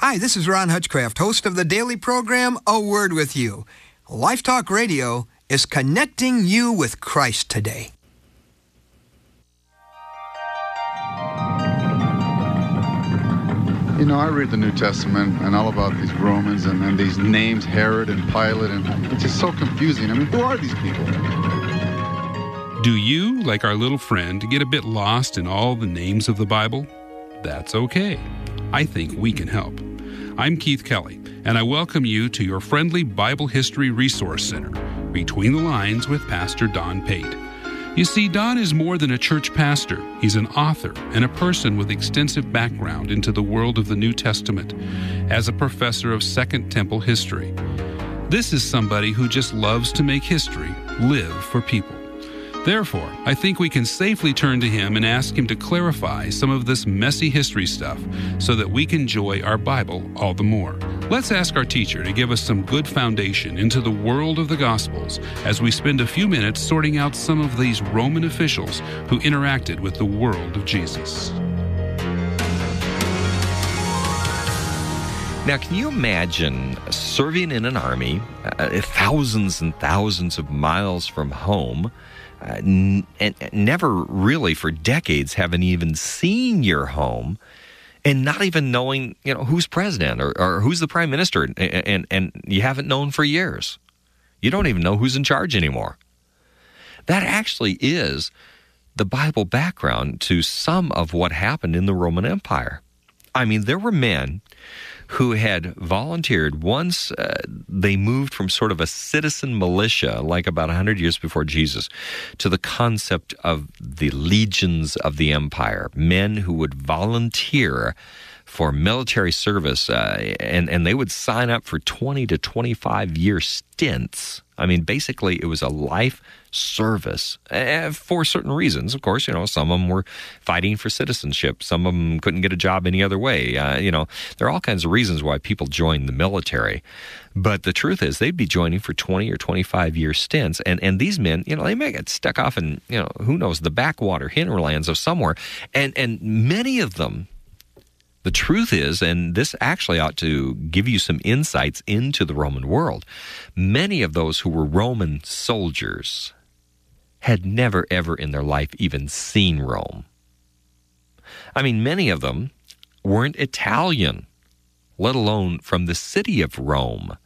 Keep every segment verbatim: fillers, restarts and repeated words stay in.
Hi, this is Ron Hutchcraft, host of the daily program, A Word With You. Life Talk Radio is connecting you with Christ today. You know, I read the New Testament and all about these Romans and, and these names, Herod and Pilate, and it's just so confusing. I mean, who are these people? Do you, like our little friend, get a bit lost in all the names of the Bible? That's okay. I think we can help. I'm Keith Kelly, and I welcome you to your friendly Bible History Resource Center, Between the Lines with Pastor Don Pate. You see, Don is more than a church pastor. He's an author and a person with extensive background into the world of the New Testament as a professor of Second Temple history. This is somebody who just loves to make history live for people. Therefore, I think we can safely turn to him and ask him to clarify some of this messy history stuff so that we can enjoy our Bible all the more. Let's ask our teacher to give us some good foundation into the world of the Gospels as we spend a few minutes sorting out some of these Roman officials who interacted with the world of Jesus. Now, can you imagine serving in an army uh, thousands and thousands of miles from home, uh, n- and never really for decades having even seen your home, and not even knowing, you know, who's president or, or who's the prime minister, and, and, and you haven't known for years? You don't even know who's in charge anymore. That actually is the Bible background to some of what happened in the Roman Empire. I mean, there were men who had volunteered once uh, they moved from sort of a citizen militia, like about one hundred years before Jesus, to the concept of the legions of the empire, men who would volunteer for military service, uh, and, and they would sign up for twenty to twenty-five year stints. I mean, basically, it was a life service uh, for certain reasons. Of course, you know, some of them were fighting for citizenship. Some of them couldn't get a job any other way. Uh, you know, there are all kinds of reasons why people join the military. But the truth is, they'd be joining for twenty or twenty-five year stints. And, and these men, you know, they may get stuck off in, you know, who knows, the backwater hinterlands of somewhere. And, and many of them, the truth is, and this actually ought to give you some insights into the Roman world, many of those who were Roman soldiers had never, ever in their life even seen Rome. I mean, many of them weren't Italian, let alone from the city of Rome.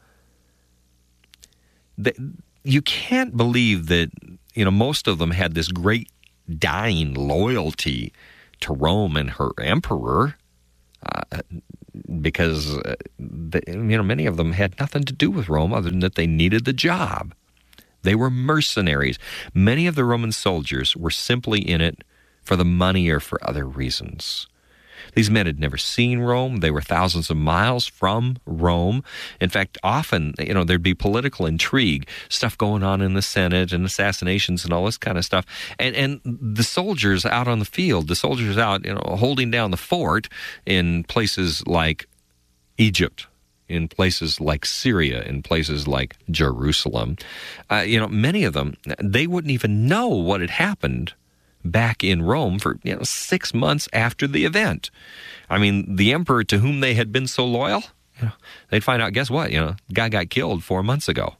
The, you can't believe that, you know, most of them had this great dying loyalty to Rome and her emperor. Uh, because uh, the, you know, many of them had nothing to do with Rome other than that they needed the job. They were mercenaries. Many of the Roman soldiers were simply in it for the money or for other reasons. These men had never seen Rome. They were thousands of miles from Rome. In fact, often, you know, there'd be political intrigue, stuff going on in the Senate and assassinations and all this kind of stuff. And and the soldiers out on the field, the soldiers out, you know, holding down the fort in places like Egypt, in places like Syria, in places like Jerusalem, uh, you know, many of them, they wouldn't even know what had happened back in Rome for, you know, six months after the event. I mean, the emperor to whom they had been so loyal, you know, they'd find out, guess what? You know, the guy got killed four months ago.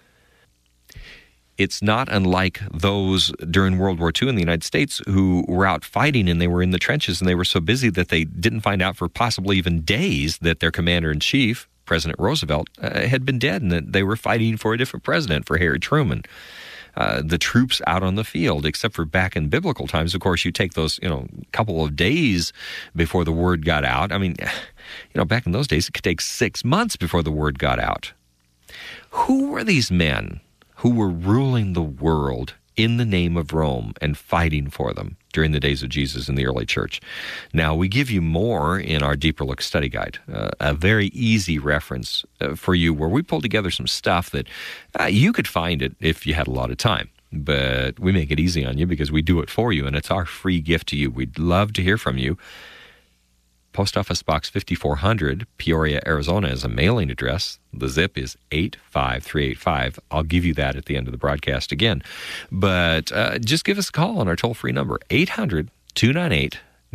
It's not unlike those during World War Two in the United States who were out fighting and they were in the trenches and they were so busy that they didn't find out for possibly even days that their commander-in-chief, President Roosevelt, uh, had been dead and that they were fighting for a different president, for Harry Truman. Uh, the troops out on the field, except for back in biblical times, of course, you take those, you know, couple of days before the word got out. I mean, you know, back in those days, it could take six months before the word got out. Who were these men who were ruling the world in the name of Rome and fighting for them during the days of Jesus in the early church? Now, we give you more in our Deeper Look study guide, uh, a very easy reference uh, for you where we pulled together some stuff that uh, you could find it if you had a lot of time. But we make it easy on you because we do it for you, and it's our free gift to you. We'd love to hear from you. Post Office Box fifty-four hundred, Peoria, Arizona is a mailing address. The zip is eight five three eight five. I'll give you that at the end of the broadcast again. But uh, just give us a call on our toll-free number, eight hundred, two nine eight,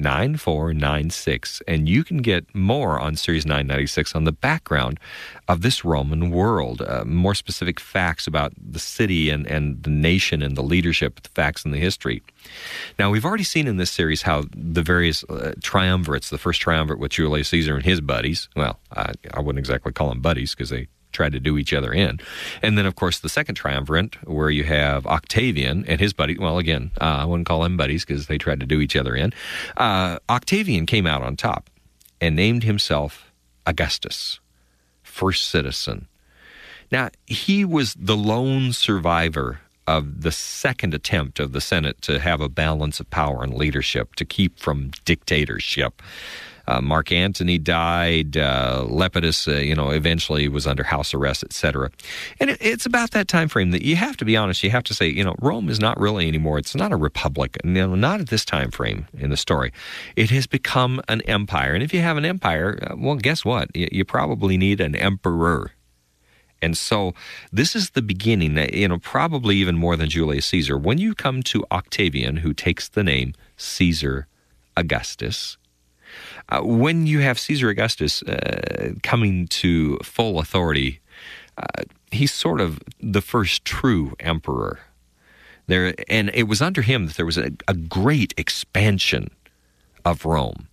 nine four nine six, and you can get more on Series nine ninety-six on the background of this Roman world, uh, more specific facts about the city and, and the nation and the leadership, the facts and the history. Now, we've already seen in this series how the various uh, triumvirates, the first triumvirate with Julius Caesar and his buddies, well, I, I wouldn't exactly call them buddies because they tried to do each other in. And then, of course, the second triumvirate, where you have Octavian and his buddy. Well, again, uh, I wouldn't call them buddies because they tried to do each other in. Uh, Octavian came out on top and named himself Augustus, first citizen. Now, he was the lone survivor of the second attempt of the Senate to have a balance of power and leadership, to keep from dictatorship. Uh, Mark Antony died. Uh, Lepidus, uh, you know, eventually was under house arrest, et cetera. And it, it's about that time frame that you have to be honest. You have to say, you know, Rome is not really anymore. It's not a republic. You know, not at this time frame in the story. It has become an empire. And if you have an empire, uh, well, guess what? You, you probably need an emperor. And so this is the beginning, you know, probably even more than Julius Caesar. When you come to Octavian, who takes the name Caesar Augustus, Uh, when you have Caesar Augustus uh, coming to full authority, uh, he's sort of the first true emperor. There, and it was under him that there was a, a great expansion of Rome.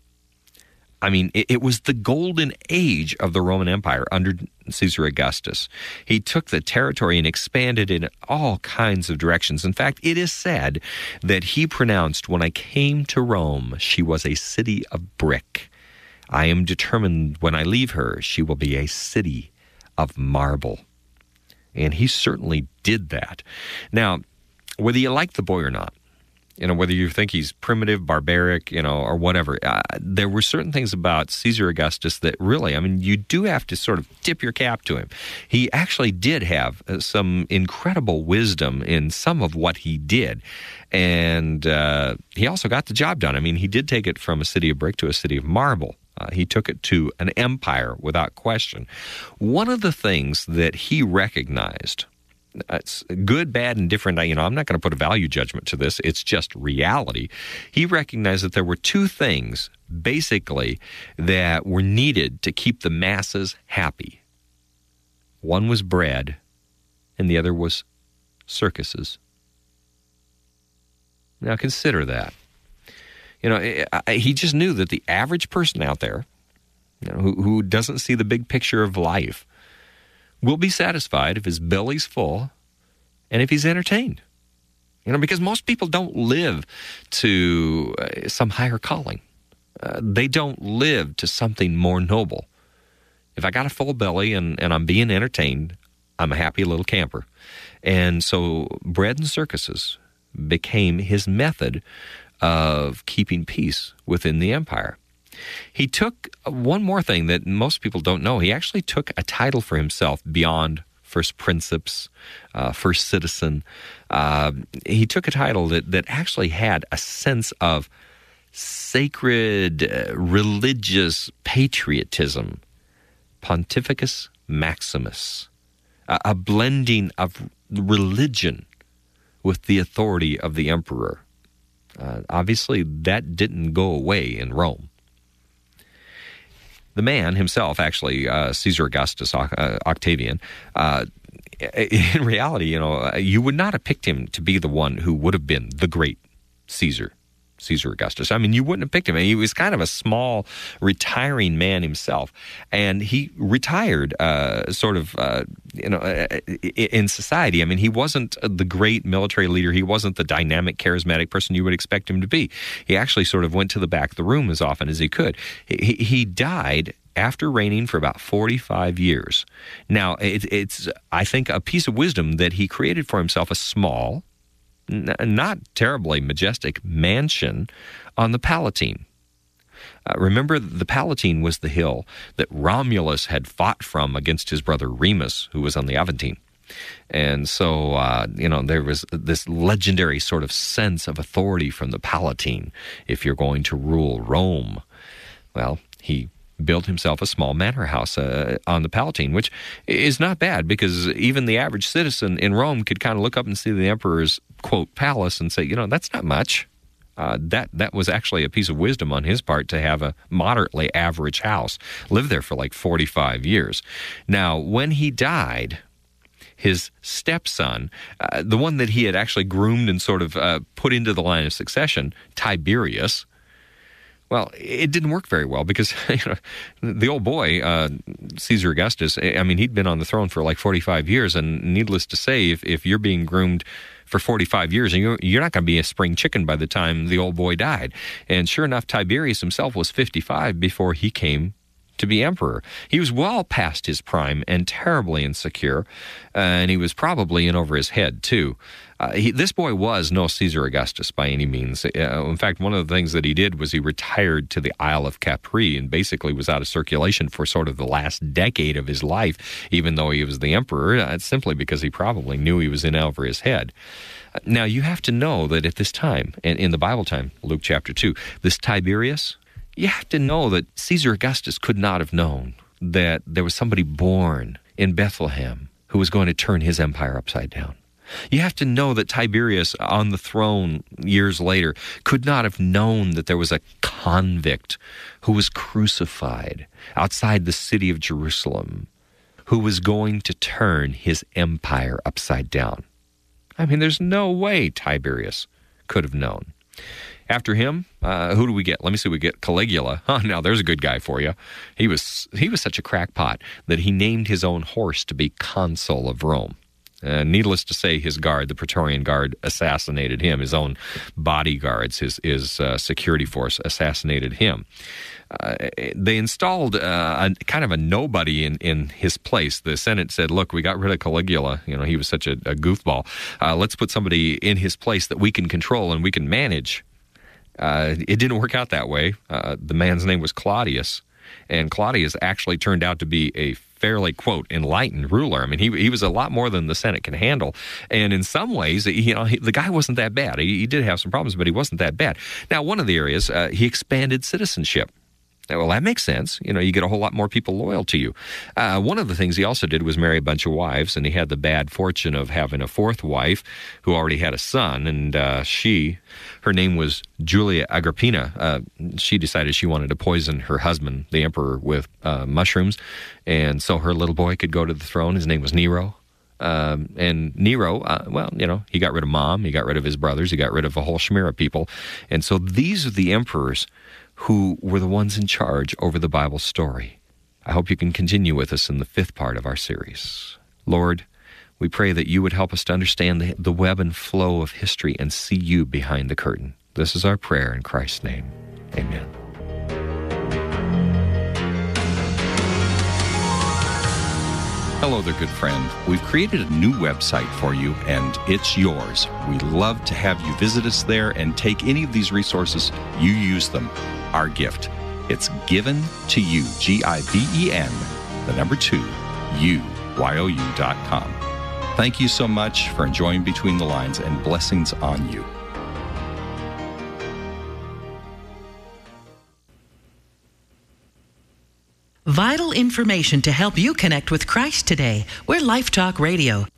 I mean, it, it was the golden age of the Roman Empire under Caesar Augustus. He took the territory and expanded in all kinds of directions. In fact, it is said that he pronounced, "When I came to Rome, she was a city of brick. I am determined when I leave her, she will be a city of marble." And he certainly did that. Now, whether you like the boy or not, you know, whether you think he's primitive, barbaric, you know, or whatever, uh, there were certain things about Caesar Augustus that really, I mean, you do have to sort of tip your cap to him. He actually did have uh, some incredible wisdom in some of what he did. And uh, he also got the job done. I mean, he did take it from a city of brick to a city of marble. Uh, he took it to an empire without question. One of the things that he recognized, it's good, bad, and different. You know, I'm not going to put a value judgment to this. It's just reality. He recognized that there were two things, basically, that were needed to keep the masses happy. One was bread, and the other was circuses. Now, consider that. You know, he just knew that the average person out there, you know, who, who doesn't see the big picture of life, will be satisfied if his belly's full and if he's entertained. You know, because most people don't live to uh, some higher calling. Uh, they don't live to something more noble. If I got a full belly and, and I'm being entertained, I'm a happy little camper. And so bread and circuses became his method of keeping peace within the empire. He took one more thing that most people don't know. He actually took a title for himself beyond first princeps, uh, first citizen. Uh, he took a title that, that actually had a sense of sacred uh, religious patriotism, Pontificus Maximus, a, a blending of religion with the authority of the emperor. Uh, obviously, that didn't go away in Rome. The man himself, actually, uh, Caesar Augustus, uh, Octavian, uh, in reality, you know, you would not have picked him to be the one who would have been the great Caesar, Caesar Augustus. I mean, you wouldn't have picked him. He was kind of a small, retiring man himself, and he retired uh, sort of, uh, you know, in society. I mean, he wasn't the great military leader. He wasn't the dynamic, charismatic person you would expect him to be. He actually sort of went to the back of the room as often as he could. He, he died after reigning for about forty-five years. Now, it, it's, I think, a piece of wisdom that he created for himself a small, not terribly majestic mansion on the Palatine. Uh, remember, the Palatine was the hill that Romulus had fought from against his brother Remus, who was on the Aventine. And so, uh, you know, there was this legendary sort of sense of authority from the Palatine if you're going to rule Rome. Well, he built himself a small manor house uh, on the Palatine, which is not bad because even the average citizen in Rome could kind of look up and see the emperor's, quote, palace and say, you know, that's not much. Uh, that that was actually a piece of wisdom on his part to have a moderately average house. Lived there for like forty-five years. Now, when he died, his stepson, uh, the one that he had actually groomed and sort of uh, put into the line of succession, Tiberius, well, it didn't work very well because you know, the old boy, uh, Caesar Augustus, I mean, he'd been on the throne for like forty-five years, and needless to say, if, if you're being groomed for forty-five years, and you're, you're not going to be a spring chicken by the time the old boy died. And sure enough, Tiberius himself was fifty-five before he came to be emperor. He was well past his prime and terribly insecure, uh, and he was probably in over his head, too. Uh, he, this boy was no Caesar Augustus by any means. Uh, in fact, one of the things that he did was he retired to the Isle of Capri and basically was out of circulation for sort of the last decade of his life, even though he was the emperor. Uh, simply because he probably knew he was in over his head. Uh, now, you have to know that at this time, and in the Bible time, Luke chapter two, this Tiberius, you have to know that Caesar Augustus could not have known that there was somebody born in Bethlehem who was going to turn his empire upside down. You have to know that Tiberius, on the throne years later, could not have known that there was a convict who was crucified outside the city of Jerusalem, who was going to turn his empire upside down. I mean, there's no way Tiberius could have known. After him, uh, who do we get? Let me see. We get Caligula. Oh, now there's a good guy for you. He was he was such a crackpot that he named his own horse to be consul of Rome. Uh, needless to say, his guard, the Praetorian Guard, assassinated him. His own bodyguards, his his uh, security force, assassinated him. Uh, they installed uh, a kind of a nobody in, in his place. The Senate said, look, we got rid of Caligula. You know, he was such a, a goofball. Uh, let's put somebody in his place that we can control and we can manage. Uh, it didn't work out that way. Uh, the man's name was Claudius, and Claudius actually turned out to be a fairly, quote, enlightened ruler. I mean, he he was a lot more than the Senate can handle, and in some ways, you know, he, the guy wasn't that bad. He, he did have some problems, but he wasn't that bad. Now, one of the areas, uh, he expanded citizenship. Well, that makes sense. You know, you get a whole lot more people loyal to you. Uh, one of the things he also did was marry a bunch of wives, and he had the bad fortune of having a fourth wife who already had a son, and uh, she, her name was Julia Agrippina. Uh, she decided she wanted to poison her husband, the emperor, with uh, mushrooms, and so her little boy could go to the throne. His name was Nero. Um, and Nero, uh, well, you know, he got rid of mom, he got rid of his brothers, he got rid of a whole schmear of people. And so these are the emperors who were the ones in charge over the Bible story. I hope you can continue with us in the fifth part of our series. Lord, we pray that you would help us to understand the, the web and flow of history and see you behind the curtain. This is our prayer in Christ's name. Amen. Hello there, good friend. We've created a new website for you, and it's yours. We'd love to have you visit us there and take any of these resources. You use them. Our gift. It's given to you, G I V E N, the number two, U, Y O U dot com. Thank you so much for enjoying Between the Lines, and blessings on you. Vital information to help you connect with Christ today. We're Life Talk Radio.